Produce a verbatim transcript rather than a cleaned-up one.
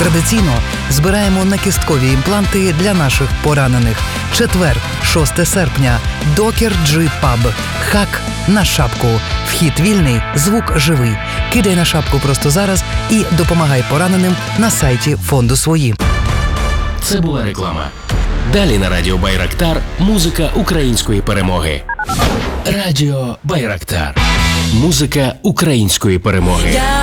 Традиційно збираємо накісткові імпланти для наших поранених. Четвер, шосте серпня. Докер Джи Паб. Хак на шапку. Вхід вільний, звук живий. Кидай на шапку просто зараз і допомагай пораненим на сайті фонду «Свої». Це була реклама. Далі на Радіо Байрактар музика української перемоги. Радіо Байрактар. Музика української перемоги. Я